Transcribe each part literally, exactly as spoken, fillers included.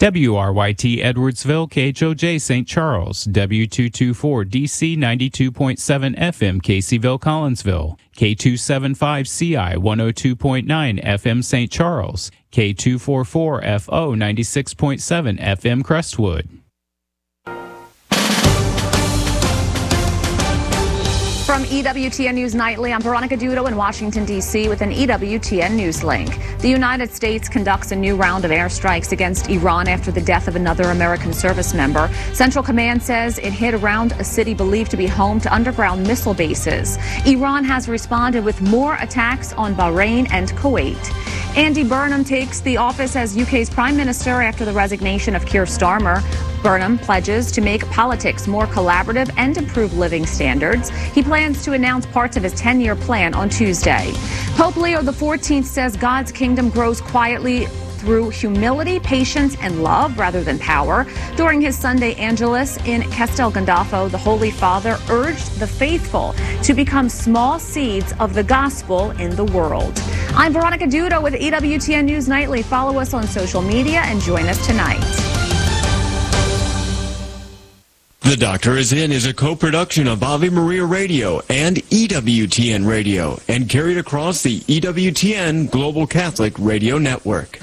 W R Y T Edwardsville, K H O J Saint Charles, W two twenty-four D C ninety-two point seven F M Caseyville, Collinsville, K two seventy-five C I one oh two point nine F M Saint Charles, K two forty-four F O ninety-six point seven F M Crestwood. From E W T N News Nightly, I'm Veronica Dudo in Washington, D C with an E W T N News link. The United States conducts a new round of airstrikes against Iran after the death of another American service member. Central Command says it hit around a city believed to be home to underground missile bases. Iran has responded with more attacks on Bahrain and Kuwait. Andy Burnham takes the office as U K's Prime Minister after the resignation of Keir Starmer. Burnham pledges to make politics more collaborative and improve living standards. He plans to announce parts of his ten-year plan on Tuesday. Pope Leo the fourteenth says God's kingdom grows quietly through humility, patience, and love rather than power. During his Sunday Angelus in Castel Gandolfo, the Holy Father urged the faithful to become small seeds of the gospel in the world. I'm Veronica Dudo with E W T N News Nightly. Follow us on social media and join us tonight. The Doctor Is In is a co-production of Ave Maria Radio and E W T N Radio and carried across the E W T N Global Catholic Radio Network.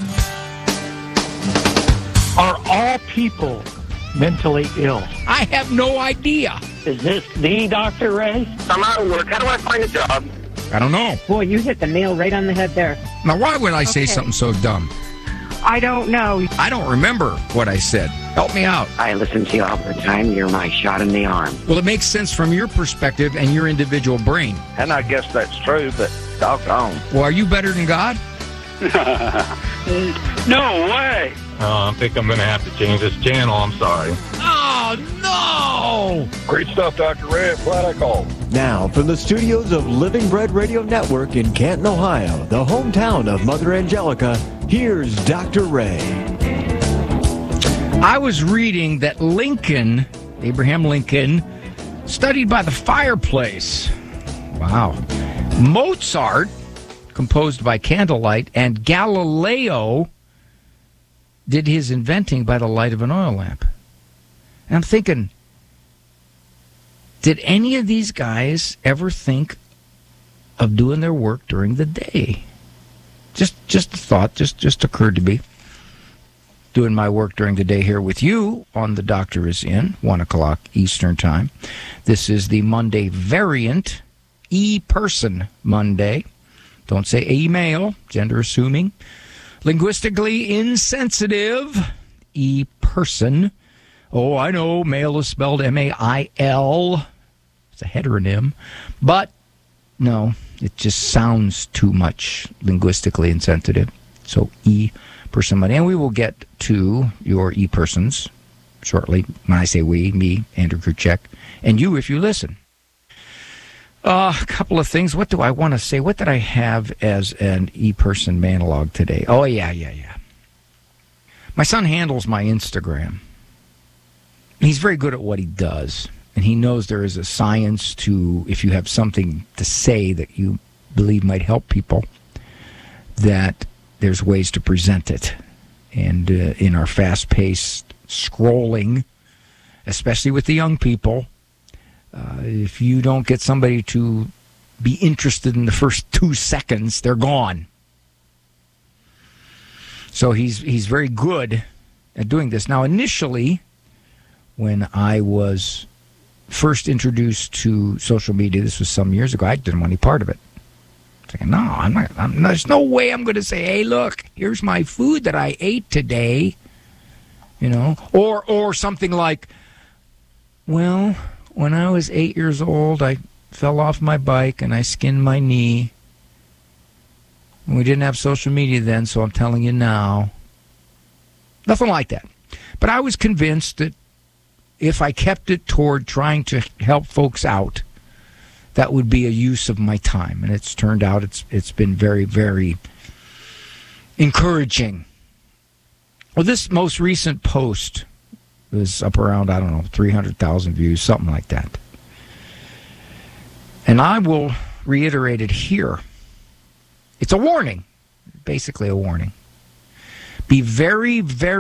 Are all people mentally ill? I have no idea. Is this the Doctor Ray? I'm out of work. How do I find a job? I don't know. Boy, you hit the nail right on the head there. Now, why would I say Okay. something so dumb? I don't know. I don't remember what I said. Help me out. I listen to you all the time. You're my shot in the arm. Well, it makes sense from your perspective and your individual brain. And I guess that's true, but doggone. Well, are you better than God? No way. Oh, I think I'm going to have to change this channel. I'm sorry. Oh, no! Great stuff, Doctor Ray. I'm glad I called. Now, from the studios of Living Bread Radio Network in Canton, Ohio, the hometown of Mother Angelica, here's Doctor Ray. I was reading that Lincoln, Abraham Lincoln, studied by the fireplace. Wow. Mozart composed by candlelight, and Galileo did his inventing by the light of an oil lamp. And I'm thinking, did any of these guys ever think of doing their work during the day? Just just a thought, just, just occurred to me. Doing my work during the day here with you on The Doctor Is In, one o'clock Eastern Time. This is the Monday variant, E-Person Monday. Don't say email, gender assuming. Linguistically insensitive, E-Person. Oh, I know, male is spelled M A I L. It's a heteronym. But, no, it just sounds too much linguistically insensitive. So, E-Person Monday. And we will get to your E-Persons shortly. When I say we, me, Andrew Kruchek, and you if you listen. Uh, a couple of things. What do I want to say? What did I have as an E-Person monologue today? Oh, yeah, yeah, yeah. My son handles my Instagram. He's very good at what he does. And he knows there is a science to, if you have something to say that you believe might help people, that there's ways to present it. And uh, in our fast-paced scrolling, especially with the young people, Uh, if you don't get somebody to be interested in the first two seconds, they're gone. So he's he's very good at doing this. Now, initially, when I was first introduced to social media, this was some years ago, I didn't want any part of it. Thinking, no, I'm not. I'm, there's no way I'm going to say, "Hey, look, here's my food that I ate today," you know, or or something like, well, when I was eight years old, I fell off my bike and I skinned my knee. And we didn't have social media then, so I'm telling you now. Nothing like that. But I was convinced that if I kept it toward trying to help folks out, that would be a use of my time. And it's turned out it's it's been very, very encouraging. Well, this most recent post was up around, I don't know, three hundred thousand views, something like that. And I will reiterate it here. It's a warning, basically a warning. Be very, very